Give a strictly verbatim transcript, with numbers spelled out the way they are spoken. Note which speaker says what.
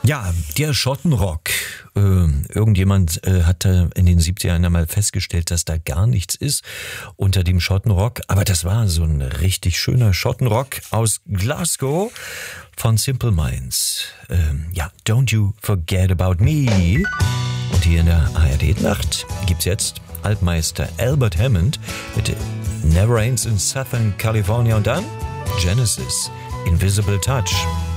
Speaker 1: Ja, der Schottenrock. Äh, irgendjemand äh, hatte in den siebzigern einmal festgestellt, dass da gar nichts ist unter dem Schottenrock. Aber das war so ein richtig schöner Schottenrock aus Glasgow von Simple Minds. Ähm, ja, Don't You Forget About Me. Und hier in der A R D-Nacht gibt's jetzt Altmeister Albert Hammond mit Never Rains in Southern California und dann Genesis, Invisible Touch.